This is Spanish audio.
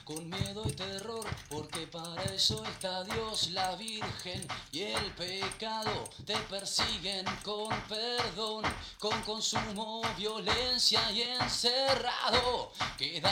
con miedo y terror, porque para eso está Dios, la Virgen y el pecado te persiguen con perdón, con consumo, violencia y encerrado. Queda